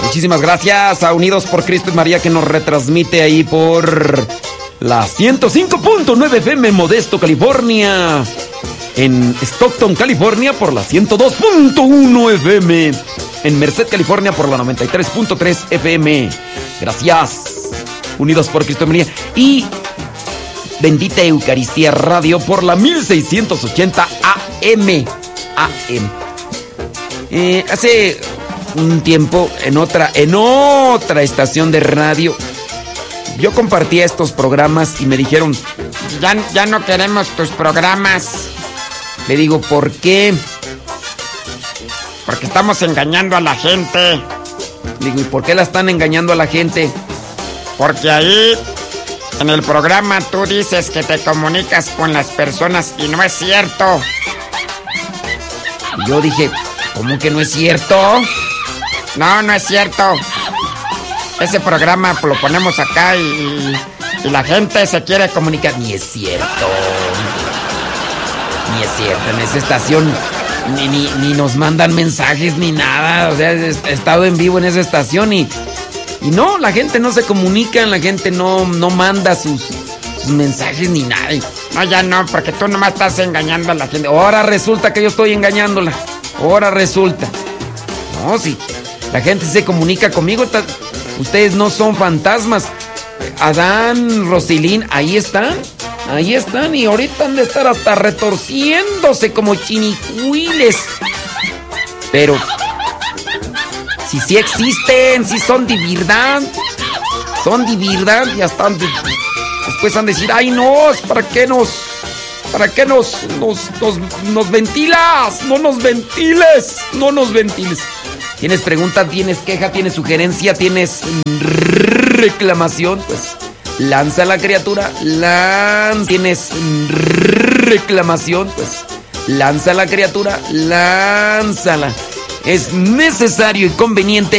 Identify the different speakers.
Speaker 1: Muchísimas gracias a Unidos por Cristo y María, que nos retransmite ahí por la 105.9 FM Modesto, California. En Stockton, California, por la 102.1 FM. En Merced, California, por la 93.3 FM. Gracias, Unidos por Cristo y María. Y Bendita Eucaristía Radio por la 1680 AM. Hace un tiempo, en otra estación de radio, yo compartía estos programas y me dijeron: ya no queremos tus programas. Le digo: ¿por qué? Porque estamos engañando a la gente. Le digo: ¿y por qué la están engañando a la gente? Porque ahí en el programa tú dices que te comunicas con las personas y no es cierto. Y yo dije: ¿cómo que no es cierto? No es cierto. Ese programa lo ponemos acá y la gente se quiere comunicar. Ni es cierto. En esa estación ni nos mandan mensajes ni nada. O sea, he estado en vivo en esa estación y no, la gente no se comunica, la gente no manda sus mensajes ni nada. No, ya no, porque tú nomás estás engañando a la gente. Ahora resulta que yo estoy engañándola. Ahora resulta. No, sí. La gente se comunica conmigo. Ustedes no son fantasmas. Adán, Rosilín, ahí están. Y ahorita han de estar hasta retorciéndose como chinicuiles. Pero si sí existen, si son de verdad. Y hasta después han de decir: ay, no, ¿para qué nos ventilas? No nos ventiles. ¿Tienes pregunta? ¿Tienes queja? ¿Tienes sugerencia? ¿Tienes reclamación? Pues lánzala, criatura. ¿Tienes reclamación? Pues lánzala, criatura. Lánzala. Es necesario y conveniente